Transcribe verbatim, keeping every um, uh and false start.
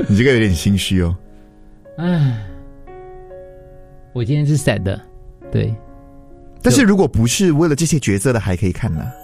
你这个有点心虚哦。 唉，我今天是 sad 的，对。 但是如果不是为了这些角色的，还可以看呢、啊。